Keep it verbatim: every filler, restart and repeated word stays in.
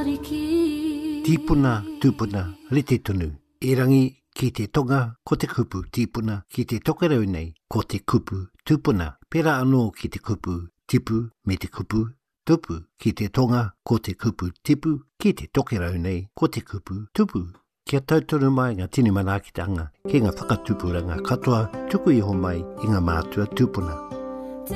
Tīpuna, tūpuna, rete tonu. E rangi ki te tonga ko te kupu tīpuna, ki te tokerau nei ko te kupu tūpuna. Pera anō ki te kupu tipu me te kupu tupu. Ki te tonga ko te kupu tipu, ki te tokerau nei ko te kupu tupu. Kia tautoro mai ngā tini manaakitanga, ki ngā whakatupuranga katoa, tuku iho mai i ngā mātua tūpuna.